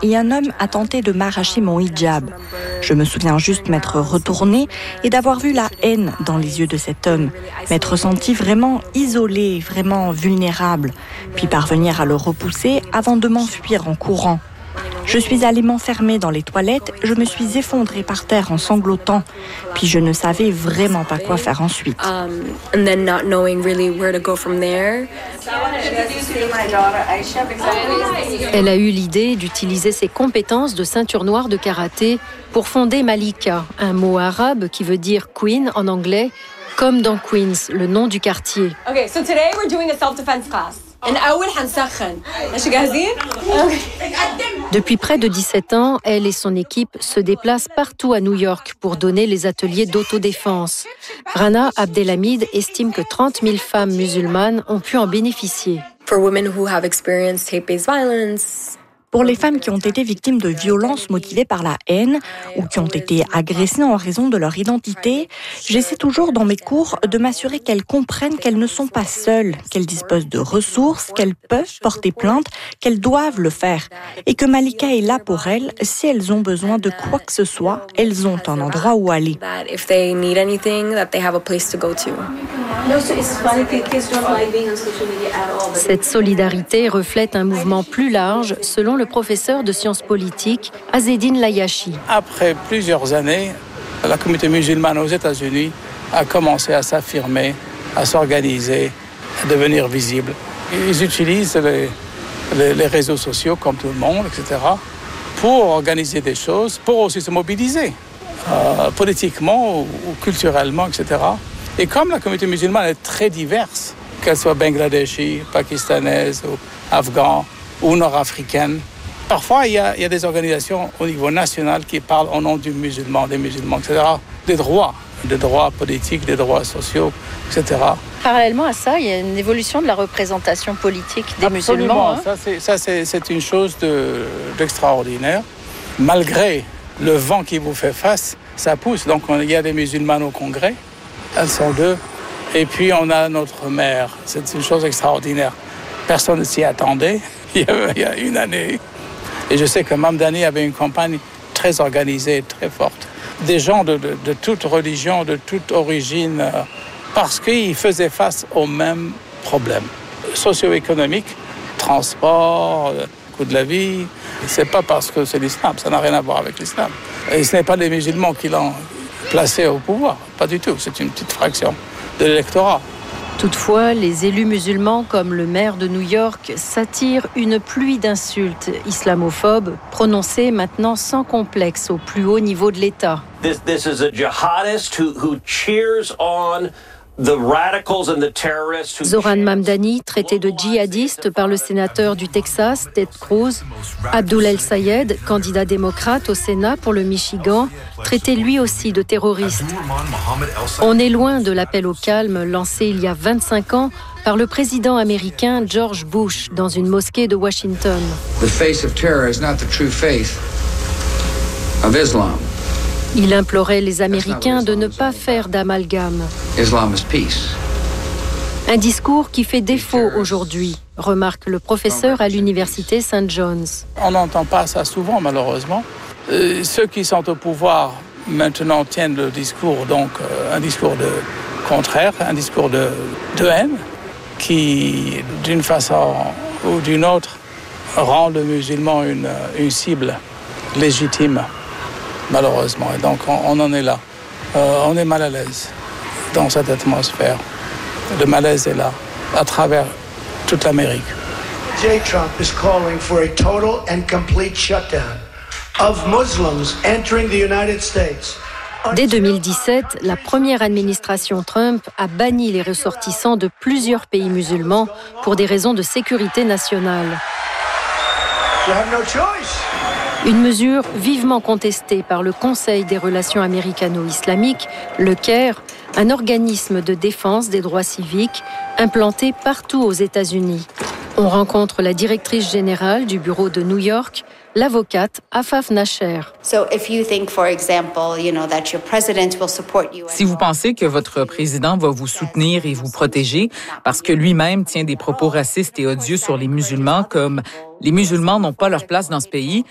et un homme a tenté de m'arracher mon hijab. Je me souviens juste m'être retournée et d'avoir vu la haine dans les yeux de cet homme, m'être sentie vraiment isolée, vraiment vulnérable, puis parvenir à le repousser avant de m'enfuir en courant. Je suis allée m'enfermer dans les toilettes, je me suis effondrée par terre en sanglotant, puis je ne savais vraiment pas quoi faire ensuite. Elle a eu l'idée d'utiliser ses compétences de ceinture noire de karaté pour fonder Malika, un mot arabe qui veut dire queen en anglais, comme dans Queens, le nom du quartier. Okay, so today we're doing a self-defense class. Depuis près de 17 ans, elle et son équipe se déplacent partout à New York pour donner les ateliers d'autodéfense. Rana Abdelhamid estime que 30 000 femmes musulmanes ont pu en bénéficier. Pour les femmes qui ont été victimes de violences motivées par la haine ou qui ont été agressées en raison de leur identité, j'essaie toujours dans mes cours de m'assurer qu'elles comprennent qu'elles ne sont pas seules, qu'elles disposent de ressources, qu'elles peuvent porter plainte, qu'elles doivent le faire et que Malika est là pour elles. Si elles ont besoin de quoi que ce soit, elles ont un endroit où aller. Cette solidarité reflète un mouvement plus large, selon le professeur de sciences politiques, Azzedine Layachi. Après plusieurs années, la communauté musulmane aux États-Unis a commencé à s'affirmer, à s'organiser, à devenir visible. Ils utilisent les réseaux sociaux comme tout le monde, etc., pour organiser des choses, pour aussi se mobiliser politiquement ou culturellement, etc. Et comme la communauté musulmane est très diverse, qu'elle soit bangladeshi, pakistanaise, ou afghane ou nord-africaine, parfois il y a des organisations au niveau national qui parlent au nom des musulmans, etc., des droits politiques, des droits sociaux, etc. Parallèlement à ça, il y a une évolution de la représentation politique des musulmans. Ça, c'est une chose d'extraordinaire. Malgré le vent qui vous fait face, ça pousse. Donc il y a des musulmanes au Congrès, elles sont 2. Et puis on a notre maire. C'est une chose extraordinaire. Personne ne s'y attendait il y a une année. Et je sais que Mamdani avait une campagne très organisée, très forte. Des gens de toute religion, de toute origine, parce qu'ils faisaient face aux mêmes problèmes socio-économiques, transport, coût de la vie. C'est pas parce que c'est l'islam, ça n'a rien à voir avec l'islam. Et ce n'est pas les musulmans qui l'ont placé au pouvoir, pas du tout. C'est une petite fraction de l'électorat. Toutefois, les élus musulmans comme le maire de New York s'attirent une pluie d'insultes islamophobes prononcées maintenant sans complexe au plus haut niveau de l'État. This is a jihadist who cheers on the radicals and the terrorists. Zoran Mamdani, traité de djihadiste par le sénateur du Texas, Ted Cruz. Abdul El Sayed, candidat démocrate au Sénat pour le Michigan, traité lui aussi de terroriste. On est loin de l'appel au calme lancé il y a 25 ans par le président américain George Bush dans une mosquée de Washington. The face of terror is not the true faith of Islam. Il implorait les Américains de ne pas faire d'amalgame. Islam is peace. Un discours qui fait défaut aujourd'hui, remarque le professeur à l'université St. John's. On n'entend pas ça souvent, malheureusement. Ceux qui sont au pouvoir maintenant tiennent le discours, donc un discours de contraire, un discours de haine, qui, d'une façon ou d'une autre, rend le musulman une cible légitime. Malheureusement. Et donc, on en est là. On est mal à l'aise dans cette atmosphère. Le malaise est là, à travers toute l'Amérique. J. Trump is calling for a total and complete shutdown of Muslims entering the United States. Dès 2017, la première administration Trump a banni les ressortissants de plusieurs pays musulmans pour des raisons de sécurité nationale. You have no choice. Une mesure vivement contestée par le Conseil des relations américano-islamiques, le CAIR, un organisme de défense des droits civiques implanté partout aux États-Unis. On rencontre la directrice générale du bureau de New York, l'avocate Afaf Nasher. Si vous pensez que votre président va vous soutenir et vous protéger parce que lui-même tient des propos racistes et odieux sur les musulmans comme « les musulmans n'ont pas leur place dans ce pays »,